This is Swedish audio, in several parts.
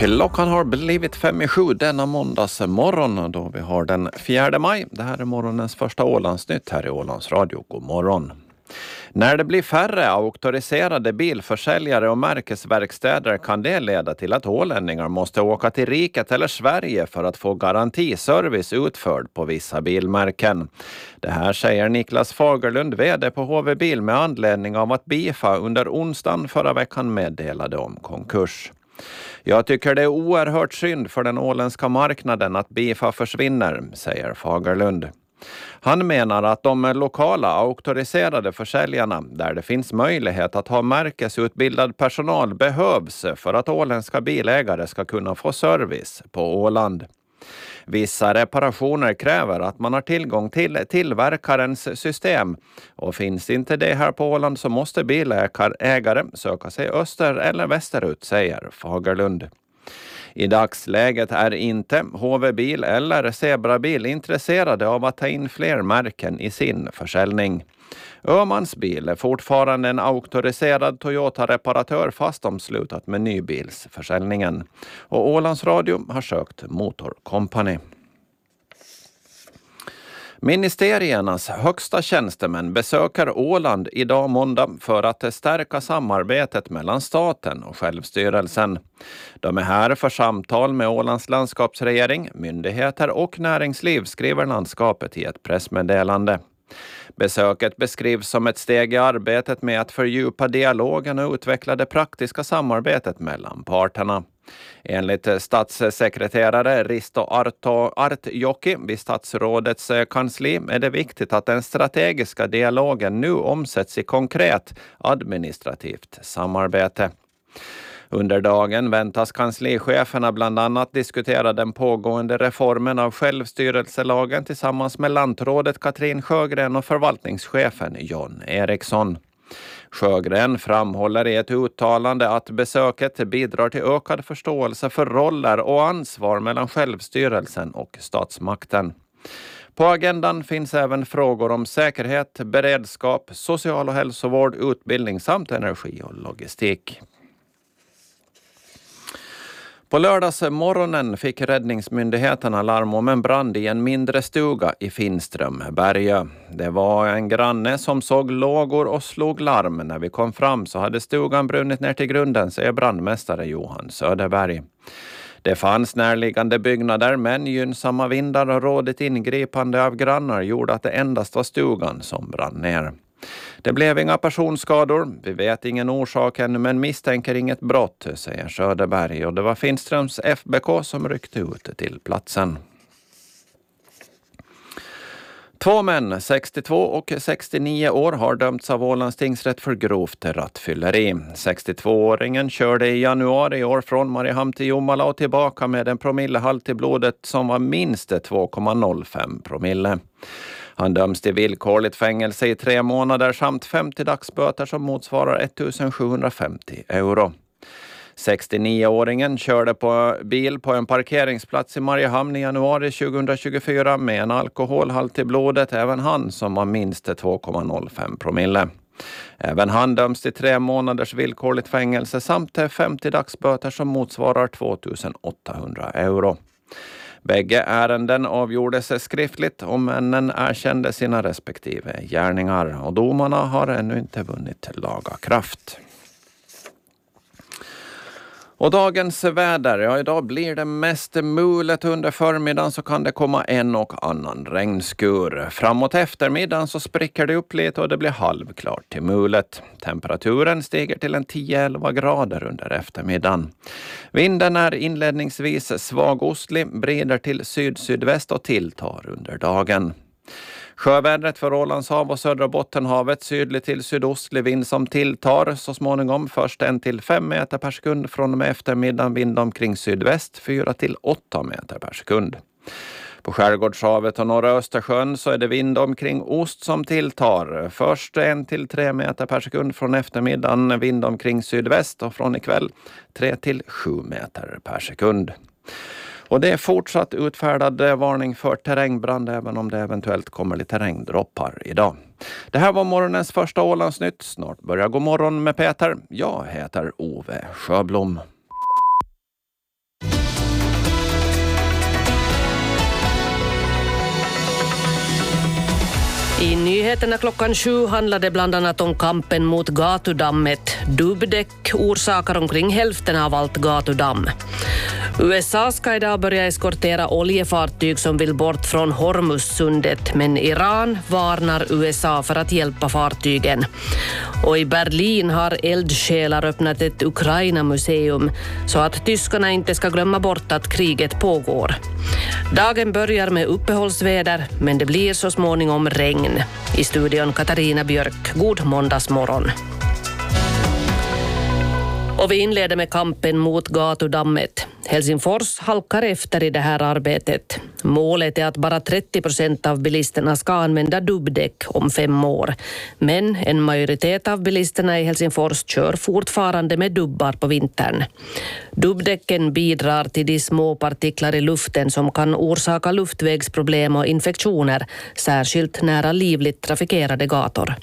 Klockan har blivit 5:07 denna måndagsmorgon då vi har den 4 maj. Det här är morgonens första Ålandsnytt här i Ålands Radio. God morgon. När det blir färre auktoriserade bilförsäljare och märkesverkstäder kan det leda till att ålänningar måste åka till riket eller Sverige för att få garantiservice utförd på vissa bilmärken. Det här säger Niklas Fagerlund, vd på HV Bil, med anledning av att Bifa under onsdagen förra veckan meddelade om konkurs. Jag tycker det är oerhört synd för den åländska marknaden att Bifa försvinner, säger Fagerlund. Han menar att de lokala auktoriserade försäljarna, där det finns möjlighet att ha märkesutbildad personal, behövs för att åländska bilägare ska kunna få service på Åland. Vissa reparationer kräver att man har tillgång till tillverkarens system, och finns inte det här på Åland så måste bilägare söka sig öster eller västerut, säger Fagerlund. I dagsläget är inte HV Bil eller Zebra Bil intresserade av att ta in fler märken i sin försäljning. Öhmans bil är fortfarande en auktoriserad Toyota-reparatör fastomslutat med nybilsförsäljningen. Och Ålands Radio har sökt Motor Company. Ministeriernas högsta tjänstemän besöker Åland idag måndag för att stärka samarbetet mellan staten och självstyrelsen. De är här för samtal med Ålands landskapsregering, myndigheter och näringsliv, skriver landskapet i ett pressmeddelande. Besöket beskrivs som ett steg i arbetet med att fördjupa dialogen och utveckla det praktiska samarbetet mellan parterna. Enligt statssekreterare Risto Artjoki vid statsrådets kansli är det viktigt att den strategiska dialogen nu omsätts i konkret administrativt samarbete. Under dagen väntas kanslicheferna bland annat diskutera den pågående reformen av självstyrelselagen tillsammans med lantrådet Katrin Sjögren och förvaltningschefen John Eriksson. Sjögren framhåller i ett uttalande att besöket bidrar till ökad förståelse för roller och ansvar mellan självstyrelsen och statsmakten. På agendan finns även frågor om säkerhet, beredskap, social- och hälsovård, utbildning samt energi och logistik. På lördagsmorgonen fick räddningsmyndigheterna larm om en brand i en mindre stuga i Finström, Bergö. Det var en granne som såg lågor och slog larm. När vi kom fram så hade stugan brunnit ner till grunden, säger brandmästare Johan Söderberg. Det fanns närliggande byggnader, men gynnsamma vindar och rådigt ingripande av grannar gjorde att det endast var stugan som brann ner. Det blev inga personskador, vi vet ingen orsak ännu men misstänker inget brott, säger Söderberg, och det var Finströms FBK som ryckte ut till platsen. 2 män, 62 och 69 år, har dömts av Ålands tingsrätt för grovt rattfylleri. 62-åringen körde i januari i år från Mariehamn till Jomala och tillbaka med en promillehalt i blodet som var minst 2,05 promille. Han döms till villkorligt fängelse i 3 månader samt 50 dagsböter som motsvarar 1750 euro. 69-åringen körde på bil på en parkeringsplats i Mariehamn i januari 2024 med en alkoholhalt i blodet, även han som var minst 2,05 promille. Även han döms till 3 månaders villkorligt fängelse samt 50 dagsböter som motsvarar 2800 euro. Bägge ärenden avgjordes skriftligt och männen erkände sina respektive gärningar, och domarna har ännu inte vunnit laga kraft. Och dagens väder, ja, idag blir det mest mulet. Under förmiddagen så kan det komma en och annan regnskur. Framåt eftermiddagen så spricker det upp lite och det blir halvklart till mulet. Temperaturen stiger till en 10-11 grader under eftermiddagen. Vinden är inledningsvis svagostlig, brider till syd-sydväst och tilltar under dagen. Sjövädret för Ålands hav och södra Bottenhavet, sydlig till sydostlig vind som tilltar så småningom, först 1-5 meter per sekund, från och med eftermiddagen vind omkring sydväst 4-8 meter per sekund. På Skärgårdshavet och norra Östersjön så är det vind omkring ost som tilltar, först 1-3 meter per sekund, från eftermiddagen vind omkring sydväst och från ikväll 3-7 meter per sekund. Och det är fortsatt utfärdad varning för terrängbrand även om det eventuellt kommer lite regndroppar idag. Det här var morgonens första Ålandsnytt. Snart börjar God morgon med Peter. Jag heter Ove Sjöblom. I nyheterna klockan 7 handlade bland annat om kampen mot gatudammet. Dubbdäck orsakar omkring hälften av allt gatudamm. USA ska idag börja eskortera oljefartyg som vill bort från Hormuzsundet, men Iran varnar USA för att hjälpa fartygen. Och i Berlin har eldsjälar öppnat ett Ukraina-museum så att tyskarna inte ska glömma bort att kriget pågår. Dagen börjar med uppehållsväder, men det blir så småningom regn. I studion Katarina Björk, god måndagsmorgon. Och vi inleder med kampen mot gatudammet. Helsingfors halkar efter i det här arbetet. Målet är att bara 30% av bilisterna ska använda dubbdäck om 5 år. Men en majoritet av bilisterna i Helsingfors kör fortfarande med dubbar på vintern. Dubbdäcken bidrar till de små partiklar i luften som kan orsaka luftvägsproblem och infektioner, särskilt nära livligt trafikerade gator.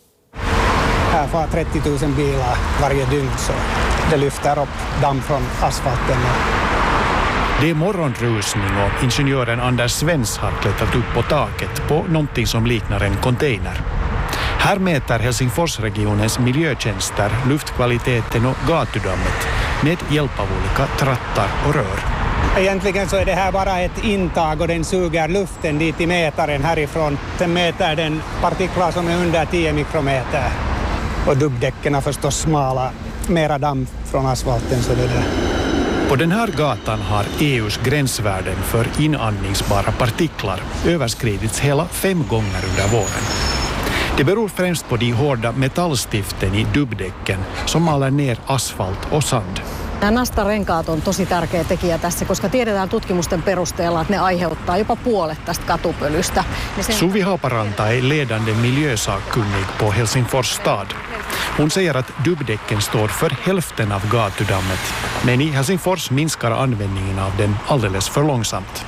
Här får 30 000 bilar varje dygn, så det lyfter upp damm från asfalten. Det är morgonrusning och ingenjören Anders Svens har klättrat upp på taket på någonting som liknar en container. Här mäter Helsingforsregionens miljötjänster luftkvaliteten och gatudammet med hjälp av olika trattar och rör. Egentligen så är det här bara ett intag och den suger luften dit i mätaren härifrån. Sen mäter den partiklar som är under 10 mikrometer. Och dubbdäcken är förstås smala, mera damm från asfalten. Så det där. På den här gatan har EUs gränsvärden för inandningsbara partiklar överskridits hela 5 gånger under våren. Det beror främst på de hårda metallstiften i dubbdäcken som maler ner asfalt och sand. Nämä nastarenkaat on tosi tärkeä tekijä tässä, koska tiedetään tutkimusten perusteella, että ne aiheuttaa jopa puolet tästä katupölystä. Suvi Haaparanta är ledande miljösakkunnig på Helsingfors stad. Hon säger att dubbdäcken står för hälften av gatudammet, men i Helsingfors minskar användningen av den alldeles för långsamt.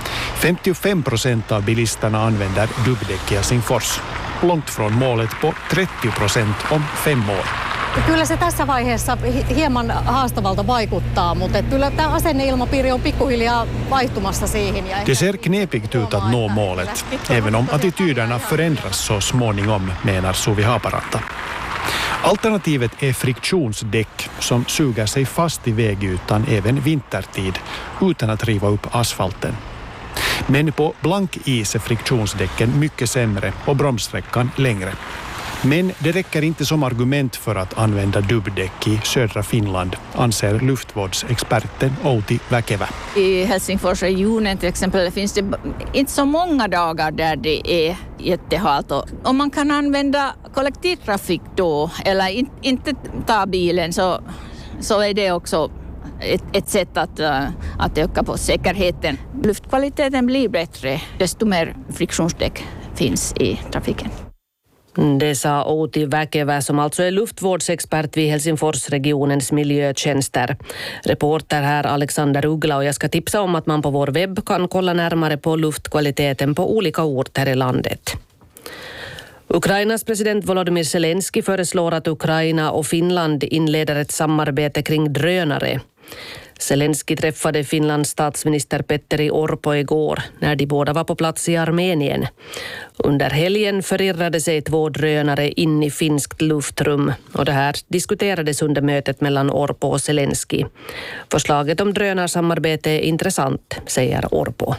55% av bilisterna använder dubbdäck i Helsingfors, långt från målet på 30% om 5 år. Kyllä se tässä vaiheessa hieman haastavalta vaikuttaa, mutta kyllä tämä asenneilmapiiri on pikkuhiljaa vaihtumassa siihen. Det ser knepigt ut att nå målet, även om attityderna förändras så småningom, menar Suvi Haaparanta. Alternativet är friktionsdäck som suger sig fast i vägytan även vintertid utan att riva upp asfalten. Men på blank is är friktionsdäcken mycket sämre och bromssträckan längre. Men det räcker inte som argument för att använda dubbdäck i södra Finland, anser luftvårdsexperten Outi Väkevä. I Helsingforsregionen till exempel finns det inte så många dagar där det är jättehalt. Om man kan använda kollektivtrafik då eller inte ta bilen så är det också ett sätt att öka på säkerheten. Luftkvaliteten blir bättre desto mer friktionsdäck finns i trafiken. Det sa Outi Väkevä som alltså är luftvårdsexpert vid Helsingforsregionens miljötjänster. Reporter här Alexander Uggla, och jag ska tipsa om att man på vår webb kan kolla närmare på luftkvaliteten på olika orter i landet. Ukrainas president Volodymyr Zelensky föreslår att Ukraina och Finland inleder ett samarbete kring drönare. Zelensky träffade Finlands statsminister Petteri Orpo igår när de båda var på plats i Armenien. Under helgen förirrade sig 2 drönare in i finskt luftrum, och det här diskuterades under mötet mellan Orpo och Zelensky. Förslaget om drönarsamarbete är intressant, säger Orpo.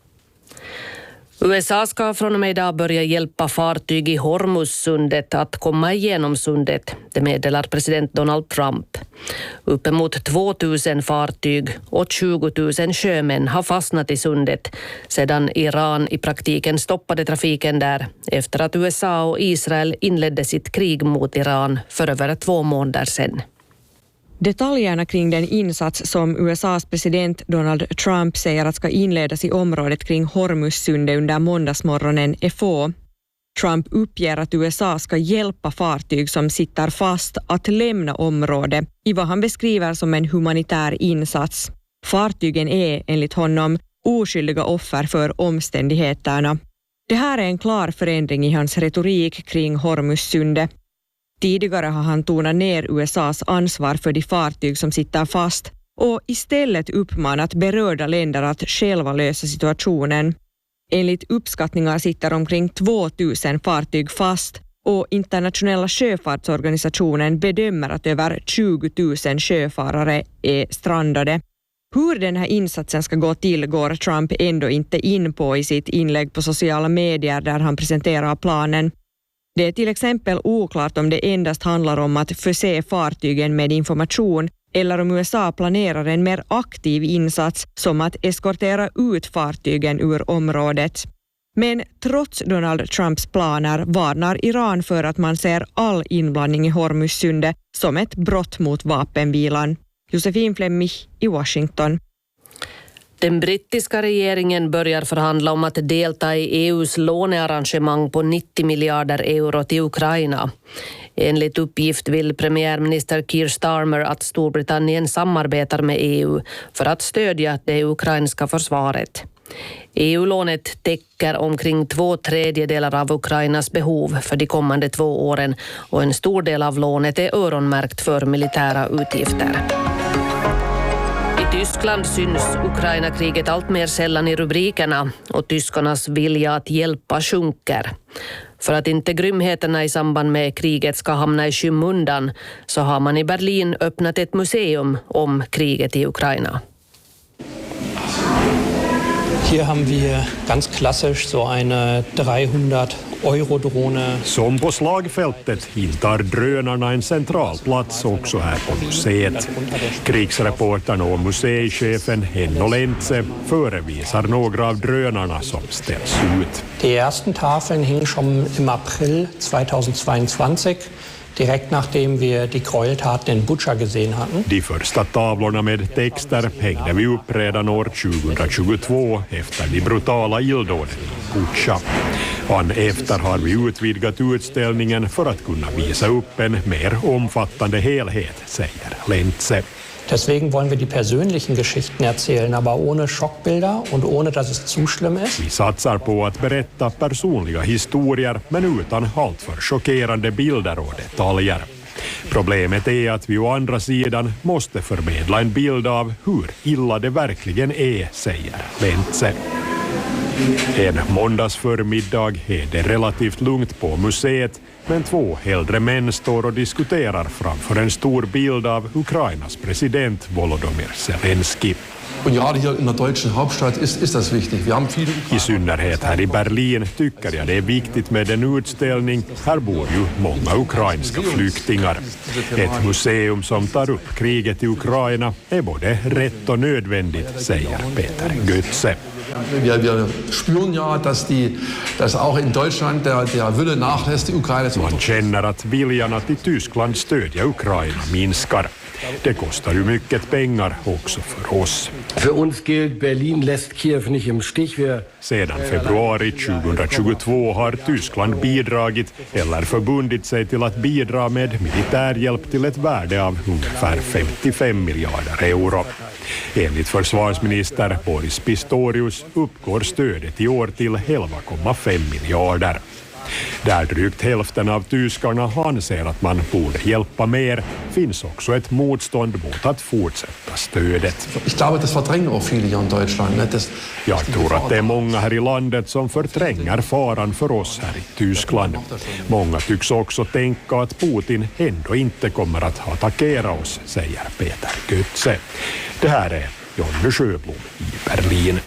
USA ska från och med idag börja hjälpa fartyg i Hormuzsundet att komma igenom sundet, det meddelar president Donald Trump. Uppemot 2000 fartyg och 20 000 sjömän har fastnat i sundet sedan Iran i praktiken stoppade trafiken där efter att USA och Israel inledde sitt krig mot Iran för över 2 månader sedan. Detaljerna kring den insats som USAs president Donald Trump säger att ska inledas i området kring Hormuzsundet under måndagsmorgonen är få. Trump uppger att USA ska hjälpa fartyg som sitter fast att lämna området i vad han beskriver som en humanitär insats. Fartygen är, enligt honom, oskyldiga offer för omständigheterna. Det här är en klar förändring i hans retorik kring Hormuzsundet. Tidigare har han tonat ner USAs ansvar för de fartyg som sitter fast och istället uppmanat berörda länder att själva lösa situationen. Enligt uppskattningar sitter omkring 2000 fartyg fast och internationella sjöfartsorganisationen bedömer att över 20 000 sjöfarare är strandade. Hur den här insatsen ska gå till går Trump ändå inte in på i sitt inlägg på sociala medier där han presenterar planen. Det är till exempel oklart om det endast handlar om att förse fartygen med information eller om USA planerar en mer aktiv insats som att eskortera ut fartygen ur området. Men trots Donald Trumps planer varnar Iran för att man ser all inblandning i Hormuzsundet som ett brott mot vapenvilan. Josefin Flemmich i Washington. Den brittiska regeringen börjar förhandla om att delta i EUs lånearrangemang på 90 miljarder euro till Ukraina. Enligt uppgift vill premiärminister Keir Starmer att Storbritannien samarbetar med EU för att stödja det ukrainska försvaret. EU-lånet täcker omkring 2/3 av Ukrainas behov för de kommande 2 åren och en stor del av lånet är öronmärkt för militära utgifter. I Tyskland syns Ukraina-kriget allt mer sällan i rubrikerna och tyskarnas vilja att hjälpa sjunker. För att inte grymheterna i samband med kriget ska hamna i skymundan så har man i Berlin öppnat ett museum om kriget i Ukraina. Hier haben wir ganz klassisch so eine 300-Euro-Drohne. Som på slagfältet intar drönarna en central plats också här på museet. Krigsreportern och museichefen Enno Lentze förevisar några av drönarna som ställs ut. Die ersten Tafeln hingen schon im April 2022. Direkt nachdem wir die Gräueltaten in Bucha gesehen hatten. De första tavlorna med texter hängde vi upp redan år 2022 efter de brutala illdåden i Bucha. Efter har vi utvidgat utställningen för att kunna visa upp en mer omfattande helhet, säger Lentze. Deswegen wollen wir die persönlichen Geschichten erzählen, aber ohne Schockbilder und ohne dass es zu schlimm ist. Vi satsar på att berätta personliga historier men utan alltför chockerande bilder och detaljer. Problemet är att vi å andra sidan måste förmedla en bild av hur illa det verkligen är, säger Lentze. En måndagsförmiddag är det relativt lugnt på museet, men 2 äldre män står och diskuterar framför en stor bild av Ukrainas president Volodymyr Zelensky. Und gerade hier in der deutschen Hauptstadt ist das wichtig. Wir haben viele I synnerhet här i Berlin tycker jag det är viktigt med en utställning. Här bor ju många ukrainska flyktingar. Ett museum som tar upp kriget i Ukraina är både rätt och nödvändigt, säger Peter Götze. Wir spüren ja, dass auch in Deutschland der Wille nachlässt, die Ukraine zu Man känner att viljan att i Tyskland stödja Ukraina minskar. Det kostar ju mycket pengar också för oss. För uns gilt, Berlin lässt Kiew nicht im Stich. Sedan februari 2022 har Tyskland bidragit eller förbundit sig till att bidra med militärhjälp till ett värde av ungefär 55 miljarder euro. Enligt försvarsminister Boris Pistorius uppgår stödet i år till 11,5 miljarder. Där drygt hälften av tyskarna anser att man borde hjälpa mer finns också ett motstånd mot att fortsätta stödet. Ich glaube, das verdrängen auch viele hier in Deutschland. Jag tror att det är många här i landet som förtränger faran för oss här i Tyskland. Många tycks också tänka att Putin ändå inte kommer att attackera oss, säger Peter Götze. Det här är Jonny Sjöblom i Berlin.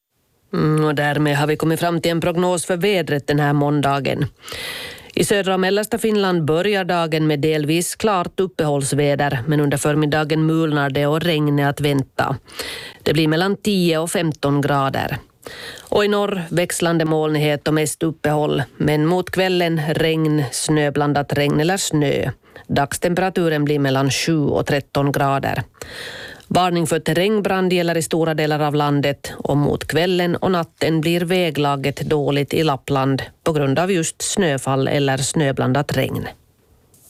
Och därmed har vi kommit fram till en prognos för vädret den här måndagen. I södra och mellersta Finland börjar dagen med delvis klart uppehållsväder, men under förmiddagen mulnar det och regn är att vänta. Det blir mellan 10 och 15 grader. Och i norr växlande molnighet och mest uppehåll, men mot kvällen regn, snöblandat regn eller snö. Dagstemperaturen blir mellan 7 och 13 grader. Varning för terrängbrand gäller i stora delar av landet och mot kvällen och natten blir väglaget dåligt i Lappland på grund av just snöfall eller snöblandat regn.